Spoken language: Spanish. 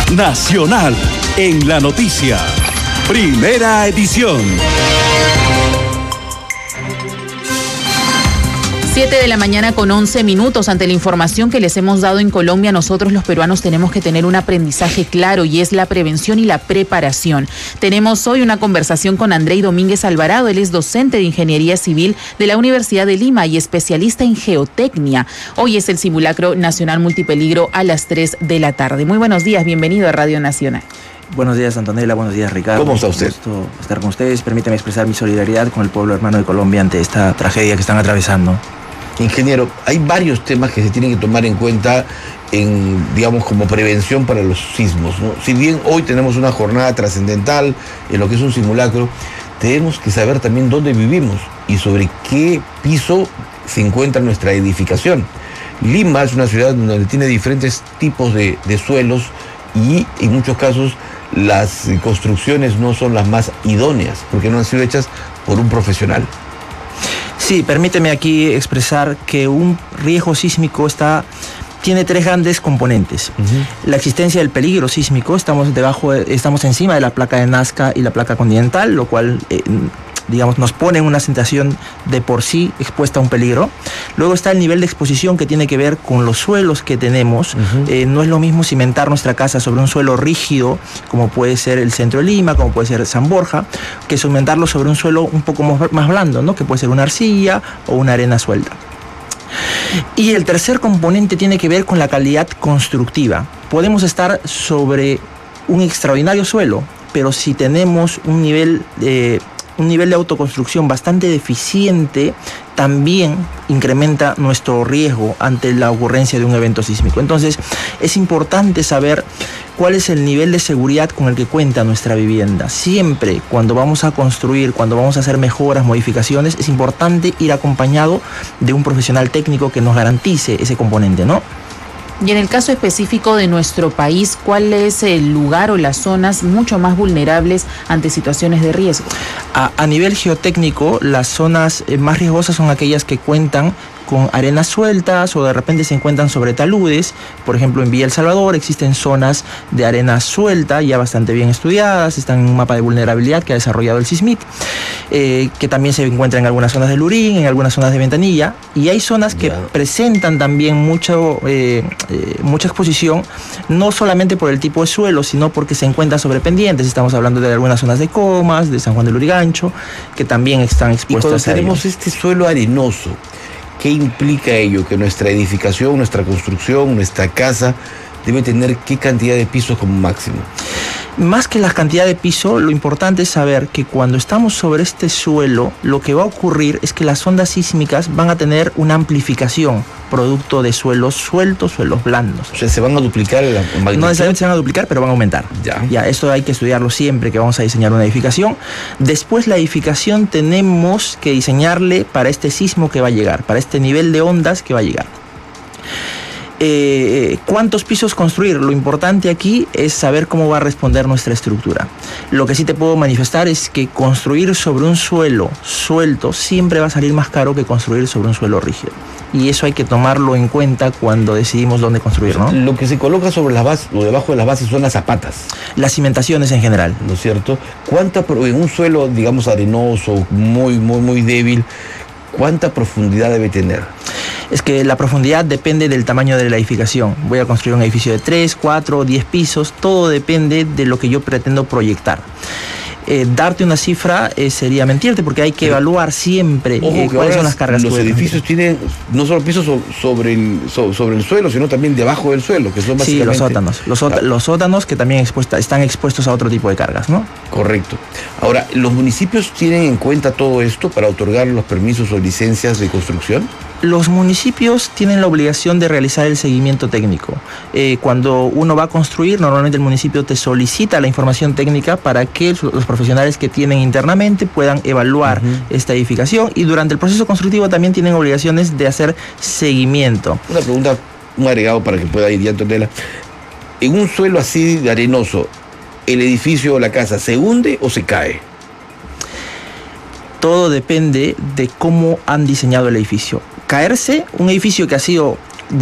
Nacional en la noticia. Primera edición. 7:11 a.m. Ante la información que les hemos dado en Colombia, nosotros los peruanos tenemos que tener un aprendizaje claro y es la prevención y la preparación. Tenemos hoy una conversación con Andrei Domínguez Alvarado. Él es docente de Ingeniería Civil de la Universidad de Lima y especialista en geotecnia. Hoy es el simulacro nacional multipeligro a las 3 de la tarde. Muy buenos días, bienvenido a Radio Nacional. Buenos días, Antonella. Buenos días, Ricardo. ¿Cómo está usted? Un gusto estar con ustedes. Permítame expresar mi solidaridad con el pueblo hermano de Colombia ante esta tragedia que están atravesando. Ingeniero, hay varios temas que se tienen que tomar en cuenta como prevención para los sismos, ¿no? Si bien hoy tenemos una jornada trascendental en lo que es un simulacro, tenemos que saber también dónde vivimos y sobre qué piso se encuentra nuestra edificación. Lima es una ciudad donde tiene diferentes tipos de suelos y en muchos casos las construcciones no son las más idóneas porque no han sido hechas por un profesional. Sí, permíteme aquí expresar que un riesgo sísmico tiene tres grandes componentes. La existencia del peligro sísmico, estamos encima de la placa de Nazca y la placa continental, lo cual nos pone en una situación de por sí expuesta a un peligro. Luego está el nivel de exposición que tiene que ver con los suelos que tenemos. No es lo mismo cimentar nuestra casa sobre un suelo rígido, como puede ser el centro de Lima, como puede ser San Borja, que cimentarlo sobre un suelo un poco más blando, ¿no? Que puede ser una arcilla o una arena suelta. Y el tercer componente tiene que ver con la calidad constructiva. Podemos estar sobre un extraordinario suelo, pero si tenemos un nivel de autoconstrucción bastante deficiente, también incrementa nuestro riesgo ante la ocurrencia de un evento sísmico. Entonces, es importante saber cuál es el nivel de seguridad con el que cuenta nuestra vivienda. Siempre, cuando vamos a construir, cuando vamos a hacer mejoras, modificaciones, es importante ir acompañado de un profesional técnico que nos garantice ese componente, ¿no? Y en el caso específico de nuestro país, ¿cuál es el lugar o las zonas mucho más vulnerables ante situaciones de riesgo? A nivel geotécnico, las zonas más riesgosas son aquellas que cuentan con arenas sueltas o de repente se encuentran sobre taludes. Por ejemplo, en Villa El Salvador existen zonas de arena suelta ya bastante bien estudiadas, están en un mapa de vulnerabilidad que ha desarrollado el SISMIT, que también se encuentra en algunas zonas de Lurín, en algunas zonas de Ventanilla, y hay zonas que presentan también mucha exposición, no solamente por el tipo de suelo, sino porque se encuentran sobre pendientes. Estamos hablando de algunas zonas de Comas, de San Juan de Lurigancho, que también están expuestas. Y cuando tenemos este suelo arenoso, ¿qué implica ello? Que nuestra edificación, nuestra construcción, nuestra casa debe tener qué cantidad de pisos como máximo. Más que la cantidad de piso, lo importante es saber que cuando estamos sobre este suelo, lo que va a ocurrir es que las ondas sísmicas van a tener una amplificación producto de suelos sueltos, suelos blandos. O sea, ¿se van a duplicar la magnitud? No necesariamente se van a duplicar, pero van a aumentar. Ya, esto hay que estudiarlo siempre que vamos a diseñar una edificación. Después, la edificación tenemos que diseñarle para este sismo que va a llegar, para este nivel de ondas que va a llegar. ¿Cuántos pisos construir? Lo importante aquí es saber cómo va a responder nuestra estructura. Lo que sí te puedo manifestar es que construir sobre un suelo suelto siempre va a salir más caro que construir sobre un suelo rígido. Y eso hay que tomarlo en cuenta cuando decidimos dónde construir, ¿no? Lo que se coloca sobre las bases o debajo de las bases son las zapatas. Las cimentaciones en general. ¿No es cierto? En un suelo, arenoso, muy débil, ¿cuánta profundidad debe tener? Es que la profundidad depende del tamaño de la edificación. Voy a construir un edificio de 3, 4, 10 pisos. Todo depende de lo que yo pretendo proyectar. Darte una cifra sería mentirte, porque hay que evaluar siempre cuáles son las cargas. Los edificios tienen no solo pisos sobre el suelo, sino también debajo del suelo, que son básicamente... Sí, los sótanos. Los sótanos que también están expuestos a otro tipo de cargas, ¿no? Correcto. Ahora, ¿los municipios tienen en cuenta todo esto para otorgar los permisos o licencias de construcción? Los municipios tienen la obligación de realizar el seguimiento técnico. Cuando uno va a construir, normalmente el municipio te solicita la información técnica para que los profesionales que tienen internamente puedan evaluar esta edificación, y durante el proceso constructivo también tienen obligaciones de hacer seguimiento. Una pregunta, un agregado para que pueda ir ya, Antonella. En un suelo así de arenoso, ¿el edificio o la casa se hunde o se cae? Todo depende de cómo han diseñado el edificio. Caerse, un edificio que ha sido